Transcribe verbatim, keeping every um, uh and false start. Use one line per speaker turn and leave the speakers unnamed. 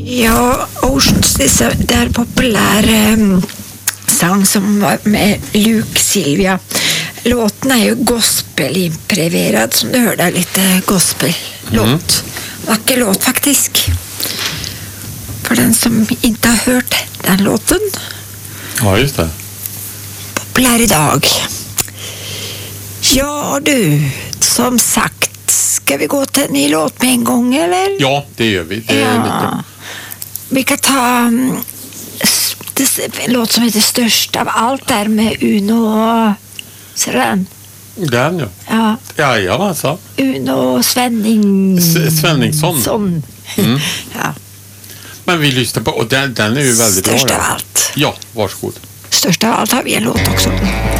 Ja, Oceans, det är populär um, sång som var med Luke Silvia. Låten är ju gospelimpreverad, som du hörde, lite gospel-låt. Mm. Vacker låt faktiskt. För den som inte har hört den låten.
Ja, just det.
Populär idag. Ja du, som sagt, ska vi gå till en ny låt med en gång eller?
Ja, det gör vi. Det är
ja.
lite...
Vi kan ta um, en låt som heter Störst av allt där med Uno. Ser du den?
Den, ja.
Ja.
Ja, ja, alltså.
Uno Svenning...
S- Svenningsson.
Son.
Mm.
Ja.
Men vi lyssnar på, och den, den är ju väldigt
Störst
bra.
Störst av allt.
Ja, varsågod.
Störst av allt har vi en låt också.